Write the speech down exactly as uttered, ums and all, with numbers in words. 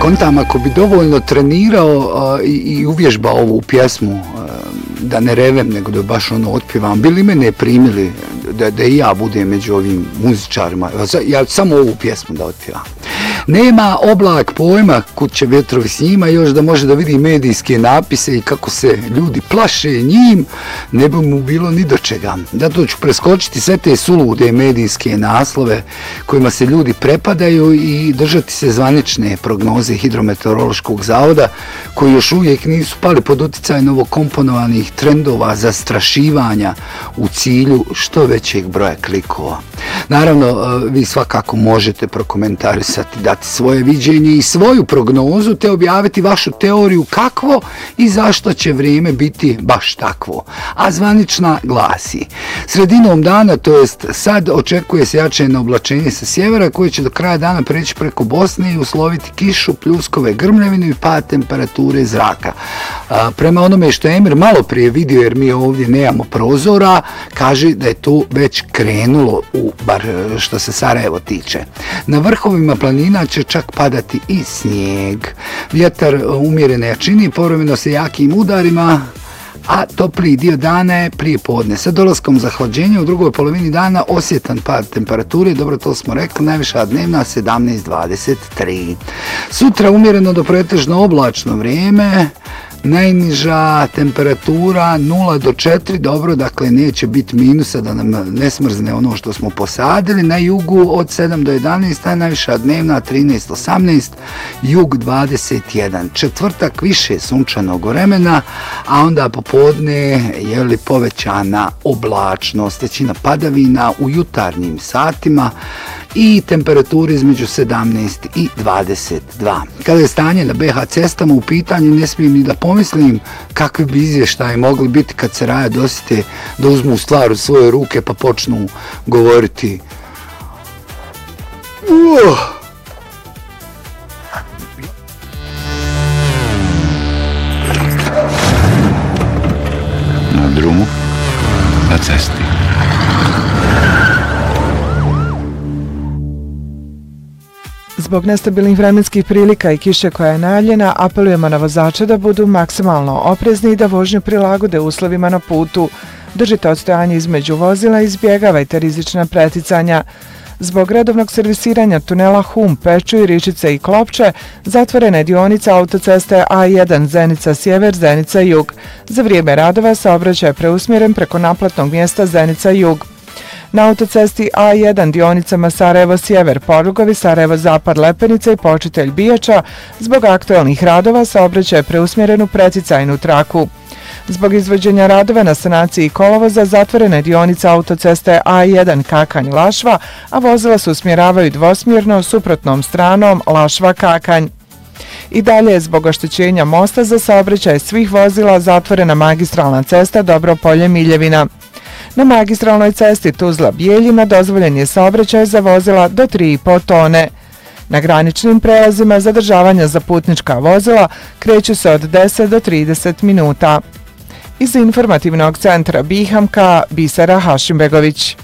Kontam, ako bi dovoljno trenirao uh, i, i uvježbao ovu pjesmu, uh, da ne revem, nego da baš ono otpjevam, bili mene primili da, da i ja budem među ovim muzičarima. Ja samo ovu pjesmu da otpjevam. Nema oblak pojma kud će vjetrovi s njima, još da može da vidi medijske napise i kako se ljudi plaše njim, ne bi mu bilo ni do čega. Zato ću preskočiti sve te sulude medijske naslove kojima se ljudi prepadaju i držati se zvanične prognoze Hidrometeorološkog zavoda, koji još uvijek nisu pali pod utjecaj novokomponovanih trendova zastrašivanja u cilju što većeg broja klikova. Naravno, vi svakako možete prokomentarisati, dati svoje viđenje i svoju prognozu, te objaviti vašu teoriju kakvo i zašto će vrijeme biti baš takvo. A zvanična glasi: sredinom dana, to jest sad, očekuje se jačeno oblačenje sa sjevera koje će do kraja dana preći preko Bosne i usloviti kišu, pljuskove, grmljevinu i pad temperature zraka. A, prema onome što je Emir malo prije vidio, jer mi ovdje nemamo prozora, kaže da je to već krenulo, u, bar što se Sarajevo tiče. Na vrhovima planina će čak padati i snijeg. Vjetar umjerene jačine, povremeno sa jakim udarima, a topliji dio dana je prije podne. Sa dolaskom zahlađenja u drugoj polovini dana osjetan pad temperature, dobro, to smo rekli, najviša dnevna sedamnaest dvadeset tri. Sutra umjereno do pretežno oblačno vrijeme, najniža temperatura nula do četiri, dobro, dakle neće biti minusa da nam ne smrzne ono što smo posadili. Na jugu od sedam do jedanaest, najviša dnevna trinaest osamnaest, jug dvadeset jedan. Četvrtak više sunčanog vremena, a onda popodne je li povećana oblačnost, većina padavina u jutarnjim satima i temperaturi između sedamnaest i dvadeset dva. Kada je stanje na be ha cestama u pitanju, ne smijem ni da pomislim kakvi bi izvještaji mogli biti kad se raja dosjete da uzmu stvar u svoje ruke pa počnu govoriti uh. Na drumu, na cesti. Zbog nestabilnih vremenskih prilika i kiše koja je najavljena, apelujemo na vozače da budu maksimalno oprezni i da vožnju prilagode uslovima na putu. Držite odstojanje između vozila i izbjegavajte rizična preticanja. Zbog redovnog servisiranja tunela Hum, Pečuj, Ričice i Klopče, zatvorena je dionica autoceste a jedan Zenica sjever, Zenica jug. Za vrijeme radova saobraćaj je preusmjeren preko naplatnog mjesta Zenica jug. Na autocesti a jedan dionicama Sarajevo sjever, Porugovi, Sarajevo zapad, Lepenica i Počitelj Bijača, zbog aktualnih radova saobraćaj je preusmjeren u preticajnu traku. Zbog izvođenja radova na sanaciji kolovoza zatvorena je dionica autoceste a jedan Kakanj-Lašva, a vozila se usmjeravaju dvosmjerno suprotnom stranom Lašva-Kakanj. I dalje je zbog oštećenja mosta za saobraćaj svih vozila zatvorena magistralna cesta Dobropolje-Miljevina. Na magistralnoj cesti Tuzla-Bijeljina dozvoljen je saobraćaj za vozila do tri i po tone. Na graničnim prelazima zadržavanja za putnička vozila kreću se od deset do trideset minuta. Iz informativnog centra Bihamka, Bisera Hašimbegović.